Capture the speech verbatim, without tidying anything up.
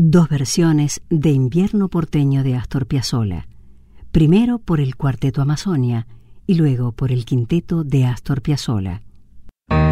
Dos versiones de Invierno porteño de Astor Piazzolla, primero por el Cuarteto Amazonia y luego por el Quinteto de Astor Piazzolla.